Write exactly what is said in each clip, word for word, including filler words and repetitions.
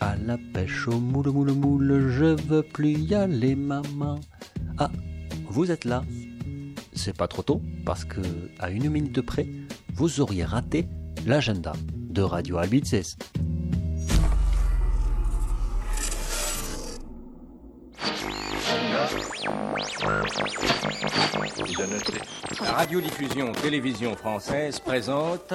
à la pêche au moule, moule, moule, je veux plus y aller, maman. Ah, vous êtes là. C'est pas trop tôt, parce que, à une minute près, vous auriez raté l'agenda de Radio Albices. La radiodiffusion télévision française présente...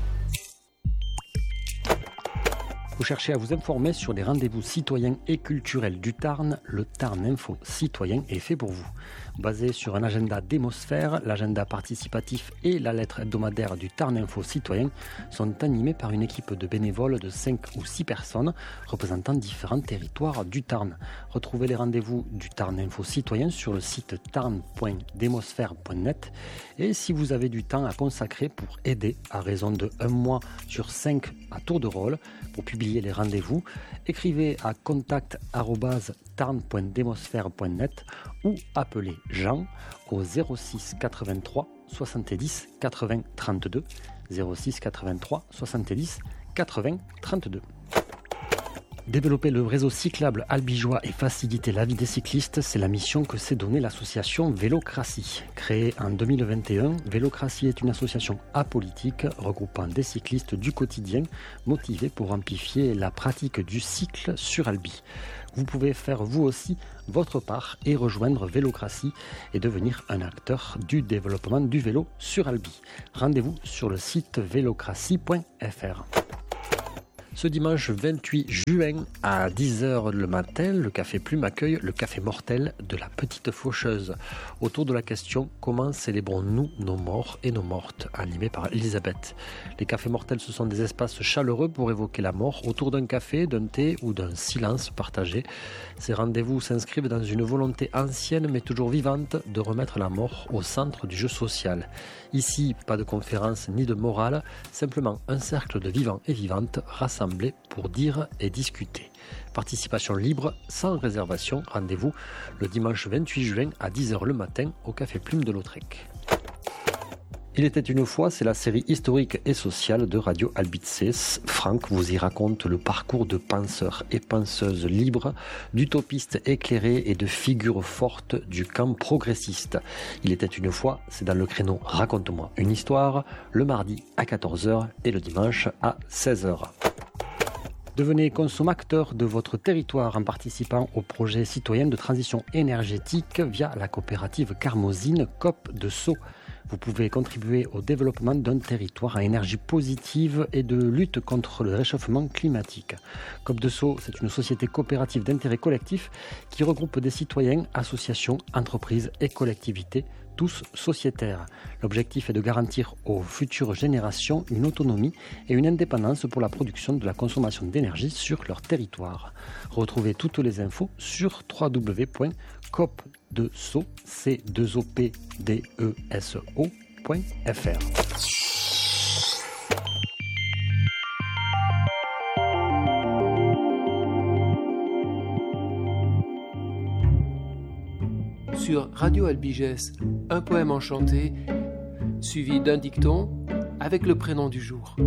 Vous cherchez à vous informer sur les rendez-vous citoyens et culturels du Tarn, le Tarn Info Citoyen est fait pour vous. Basé sur un agenda démosphère, l'agenda participatif et la lettre hebdomadaire du Tarn Info Citoyen sont animés par une équipe de bénévoles de cinq ou six personnes représentant différents territoires du Tarn. Retrouvez les rendez-vous du Tarn Info Citoyen sur le site tarn point démosphère point net et si vous avez du temps à consacrer pour aider à raison de un mois sur cinq à tour de rôle pour publier les rendez-vous, écrivez à contact arobase tarn point démosphère point net ou appelez Jean au zéro six quatre-vingt-trois soixante-dix quatre-vingts trente-deux zéro six quatre-vingt-trois soixante-dix quatre-vingts trente-deux. Développer le réseau cyclable albigeois et faciliter la vie des cyclistes, c'est la mission que s'est donnée l'association Vélocratie. Créée en deux mille vingt et un, Vélocratie est une association apolitique regroupant des cyclistes du quotidien motivés pour amplifier la pratique du cycle sur Albi. Vous pouvez faire vous aussi votre part et rejoindre Vélocratie et devenir un acteur du développement du vélo sur Albi. Rendez-vous sur le site vélocratie point f r. Ce dimanche vingt-huit juin à dix heures le matin, le Café Plume accueille le Café Mortel de la Petite Faucheuse. Autour de la question « Comment célébrons-nous nos morts et nos mortes ?» animé par Elisabeth. Les Cafés Mortels, ce sont des espaces chaleureux pour évoquer la mort autour d'un café, d'un thé ou d'un silence partagé. Ces rendez-vous s'inscrivent dans une volonté ancienne mais toujours vivante de remettre la mort au centre du jeu social. Ici, pas de conférence ni de morale, simplement un cercle de vivants et vivantes rassemblés pour dire et discuter. Participation libre, sans réservation. Rendez-vous le dimanche vingt-huit juin à dix heures le matin au Café Plume de Lautrec. Il était une fois, c'est la série historique et sociale de Radio Albices. Franck vous y raconte le parcours de penseurs et penseuses libres, d'utopistes éclairés et de figures fortes du camp progressiste. Il était une fois, c'est dans le créneau Raconte-moi une histoire, le mardi à quatorze heures et le dimanche à seize heures. Devenez consommateur de votre territoire en participant au projet citoyen de transition énergétique via la coopérative Carmosine Coop de Sceaux. Vous pouvez contribuer au développement d'un territoire à énergie positive et de lutte contre le réchauffement climatique. Coop de Sceaux, c'est une société coopérative d'intérêt collectif qui regroupe des citoyens, associations, entreprises et collectivités, tous sociétaires. L'objectif est de garantir aux futures générations une autonomie et une indépendance pour la production de la consommation d'énergie sur leur territoire. Retrouvez toutes les infos sur w w w point coop de sceaux point f r. Sur Radio Albiges, un poème enchanté, suivi d'un dicton avec le prénom du jour.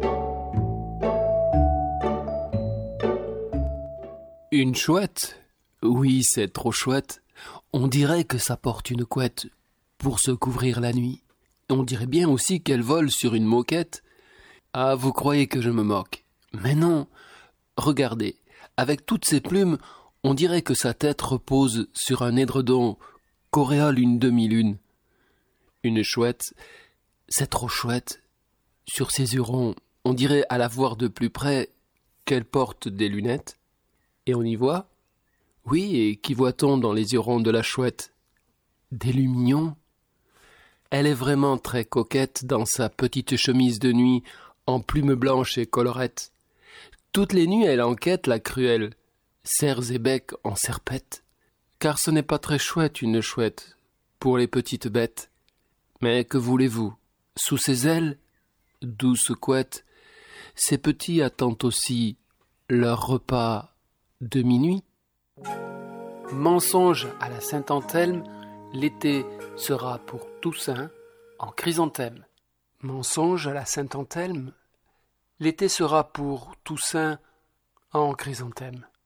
Une chouette? Oui, c'est trop chouette. On dirait que ça porte une couette pour se couvrir la nuit. On dirait bien aussi qu'elle vole sur une moquette. Ah, vous croyez que je me moque? Mais non. Regardez, avec toutes ces plumes, on dirait que sa tête repose sur un édredon qu'auréole une demi-lune. Une chouette, c'est trop chouette. Sur ses hurons, on dirait à la voir de plus près qu'elle porte des lunettes. Et on y voit? Oui, et qu'y voit-on dans les yeux ronds de la chouette? Des lumignons. Elle est vraiment très coquette dans sa petite chemise de nuit en plumes blanches et colorettes. Toutes les nuits elle enquête la cruelle, cerfs et becs en serpette. Car ce n'est pas très chouette une chouette pour les petites bêtes. Mais que voulez-vous? Sous ses ailes, douce couette, ces petits attendent aussi leur repas de minuit. Mensonge à la Saint-Anthelme, l'été sera pour Toussaint en chrysanthème. Mensonge à la Saint-Anthelme, l'été sera pour Toussaint en chrysanthème.